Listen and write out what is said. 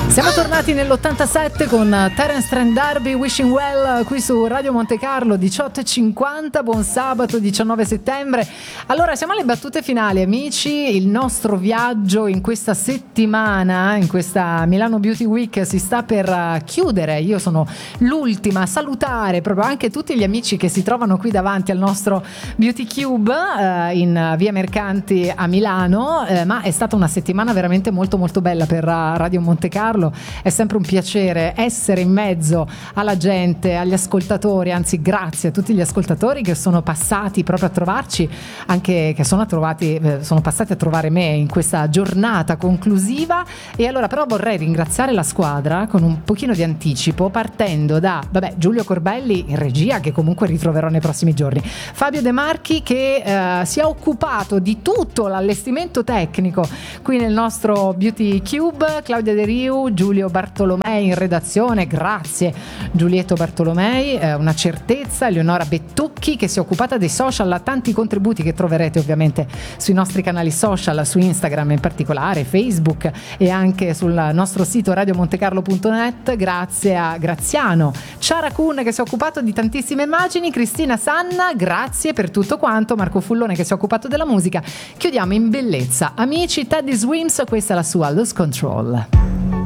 Siamo tornati nell'87 con Terence Trent D'Arby, Wishing Well, qui su Radio Monte Carlo, 18:50, buon sabato 19 settembre. Allora, siamo alle battute finali, amici. Il nostro viaggio in questa settimana, in questa Milano Beauty Week, si sta per chiudere. Io sono l'ultima a salutare proprio anche tutti gli amici che si trovano qui davanti al nostro Beauty Cube in via Mercanti a Milano, ma è stata una settimana veramente molto molto bella per Radio Monte Carlo. È sempre un piacere essere in mezzo alla gente, agli ascoltatori, anzi grazie a tutti gli ascoltatori che sono passati proprio a trovarci, anche che sono passati a trovare me in questa giornata conclusiva. E allora però vorrei ringraziare la squadra con un pochino di anticipo, partendo da Giulio Corbelli in regia, che comunque ritroverò nei prossimi giorni, Fabio De Marchi che si è occupato di tutto l'allestimento tecnico qui nel nostro Beauty Cube, Claudia De Riu, Giulio Bartolomei in redazione, grazie Giulietto Bartolomei, una certezza, Eleonora Bettucchi che si è occupata dei social, a tanti contributi che troverete ovviamente sui nostri canali social, su Instagram in particolare, Facebook e anche sul nostro sito radiomontecarlo.net, grazie a Graziano Ciaracun che si è occupato di tantissime immagini, Cristina Sanna, grazie per tutto quanto, Marco Fullone che si è occupato della musica. Chiudiamo in bellezza, amici, Teddy Swims, questa è la sua Lose Control.